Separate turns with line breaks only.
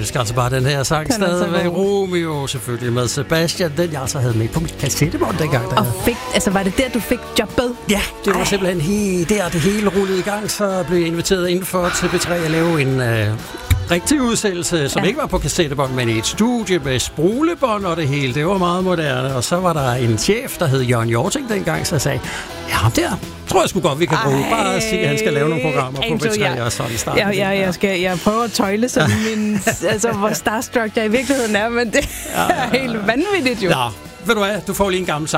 elsker altså bare den her sang stadigvæk. Romeo selvfølgelig med Sebastian, den jeg altså havde med på mit kassettebånd dengang.
Og var det der, du fik jobbet?
Ja, det var simpelthen der det hele rullede i gang, så blev jeg inviteret indenfor til B3 at lave en rigtig udsendelse, som ikke var på kassettebånd, men i et studie med spolebånd og det hele. Det var meget moderne. Og så var der en chef, der hed Jørgen Hjorting dengang, så jeg sagde, ja, ham der tror jeg sgu godt, vi kan bruge. Bare at sige, at han skal lave nogle programmer på B3, og så er det startet.
Jeg prøver at tøjle sådan min, altså hvor starstruck jeg i virkeligheden er, men det er helt vanvittigt jo.
Ja, ved du hvad, du får lige en gammel sang.